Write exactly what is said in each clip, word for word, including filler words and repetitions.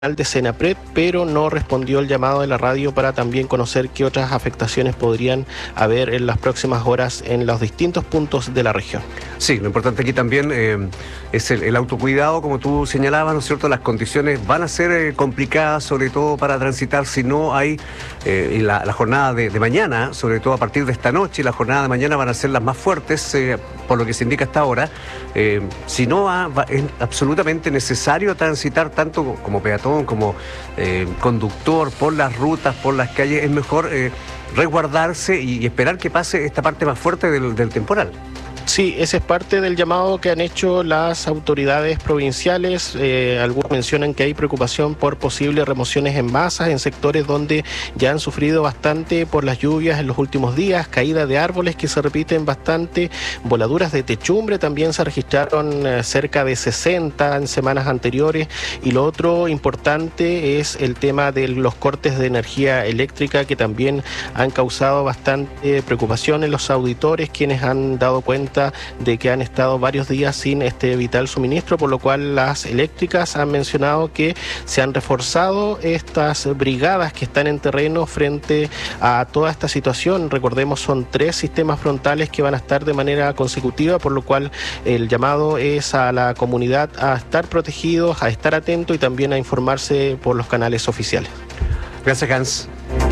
de Senapred, pero no respondió el llamado de la radio para también conocer qué otras afectaciones podrían haber en las próximas horas en los distintos puntos de la región. Sí, lo importante aquí también eh, es el, el autocuidado, como tú señalabas, ¿no es cierto? Las condiciones van a ser eh, complicadas, sobre todo para transitar, si no hay eh, la, la jornada de, de mañana, sobre todo a partir de esta noche, la jornada de mañana van a ser las más fuertes, eh, por lo que se indica hasta ahora. Eh, si no, va, va, es absolutamente necesario transitar tanto como peatón, como eh, conductor, por las rutas, por las calles. Es mejor eh, resguardarse y, y esperar que pase esta parte más fuerte del, del temporal. Sí, ese es parte del llamado que han hecho las autoridades provinciales. Eh, algunos mencionan que hay preocupación por posibles remociones en masas en sectores donde ya han sufrido bastante por las lluvias en los últimos días, caída de árboles que se repiten bastante, voladuras de techumbre también se registraron eh, cerca de sesenta en semanas anteriores. Y lo otro importante es el tema de los cortes de energía eléctrica, que también han causado bastante preocupación en los auditores, quienes han dado cuenta de que han estado varios días sin este vital suministro, por lo cual las eléctricas han mencionado que se han reforzado estas brigadas que están en terreno frente a toda esta situación. Recordemos, son tres sistemas frontales que van a estar de manera consecutiva, por lo cual el llamado es a la comunidad a estar protegidos, a estar atentos y también a informarse por los canales oficiales. Gracias, Hans.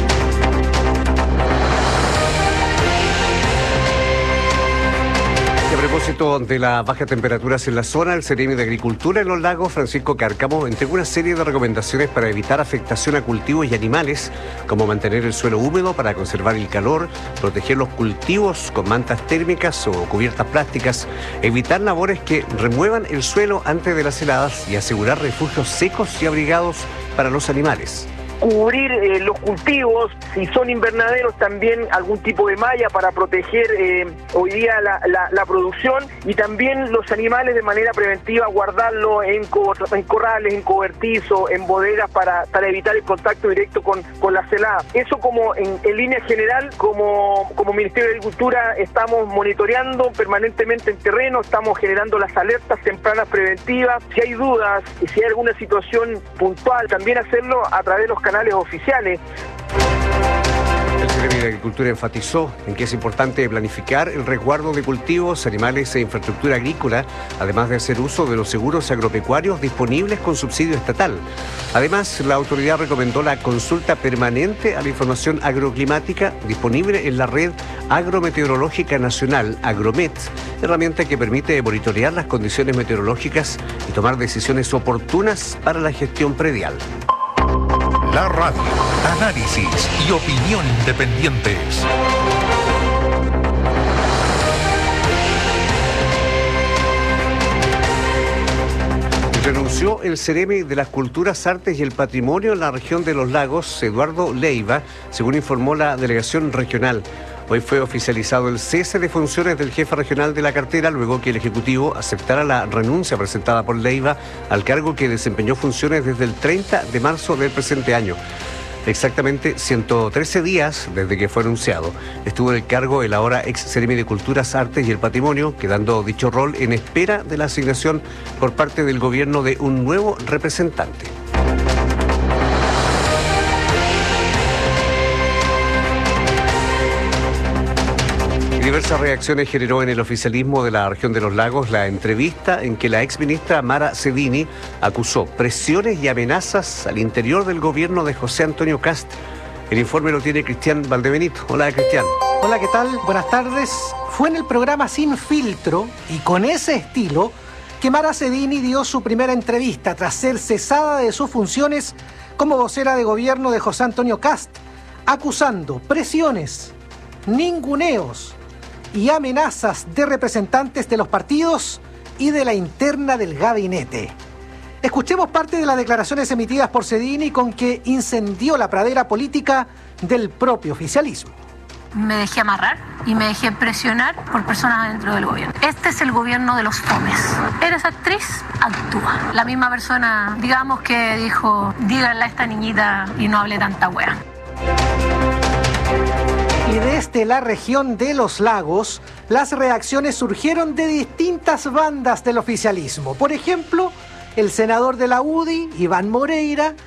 A propósito de las bajas temperaturas en la zona, el Ceremi de Agricultura en los Lagos, Francisco Cárcamo, entregó una serie de recomendaciones para evitar afectación a cultivos y animales, como mantener el suelo húmedo para conservar el calor, proteger los cultivos con mantas térmicas o cubiertas plásticas, evitar labores que remuevan el suelo antes de las heladas y asegurar refugios secos y abrigados para los animales. Cubrir eh, los cultivos, si son invernaderos también algún tipo de malla para proteger eh, hoy día la, la, la producción, y también los animales de manera preventiva guardarlos en, co en corrales, en cobertizo, en bodegas para, para evitar el contacto directo con, con las heladas. Eso como en, en línea general, como, como Ministerio de Agricultura estamos monitoreando permanentemente en terreno, estamos generando las alertas tempranas preventivas. Si hay dudas y si hay alguna situación puntual, también hacerlo a través de los canales oficiales. El Ceremi de Agricultura enfatizó en que es importante planificar el resguardo de cultivos, animales e infraestructura agrícola, además de hacer uso de los seguros agropecuarios disponibles con subsidio estatal. Además, la autoridad recomendó la consulta permanente a la información agroclimática disponible en la red agrometeorológica nacional, Agromet, herramienta que permite monitorear las condiciones meteorológicas y tomar decisiones oportunas para la gestión predial. La radio, análisis y opinión independientes. Renunció el Ceremi de las Culturas, Artes y el Patrimonio en la región de los Lagos, Eduardo Leiva, según informó la delegación regional. Hoy fue oficializado el cese de funciones del jefe regional de la cartera, luego que el Ejecutivo aceptara la renuncia presentada por Leiva al cargo que desempeñó funciones desde el treinta de marzo del presente año. Exactamente ciento trece días desde que fue anunciado. Estuvo en el cargo el ahora ex Ceremi de Culturas, Artes y el Patrimonio, quedando dicho rol en espera de la asignación por parte del gobierno de un nuevo representante. Diversas reacciones generó en el oficialismo de la región de los Lagos la entrevista en que la exministra Mara Cedini acusó presiones y amenazas al interior del gobierno de José Antonio Kast. El informe lo tiene Cristian Valdebenito. Hola, Cristian. Hola, ¿qué tal? Buenas tardes. Fue en el programa Sin Filtro y con ese estilo que Mara Cedini dio su primera entrevista tras ser cesada de sus funciones como vocera de gobierno de José Antonio Kast, acusando presiones, ninguneos y amenazas de representantes de los partidos y de la interna del gabinete. Escuchemos parte de las declaraciones emitidas por Cedini, con que incendió la pradera política del propio oficialismo. Me dejé amarrar y me dejé presionar por personas dentro del gobierno. Este es el gobierno de los fomes. ¿Eres actriz? Actúa. La misma persona, digamos, que dijo, díganle a esta niñita y no hable tanta wea. Y desde la región de los Lagos, las reacciones surgieron de distintas bandas del oficialismo. Por ejemplo, El senador de la U D I, Iván Moreira,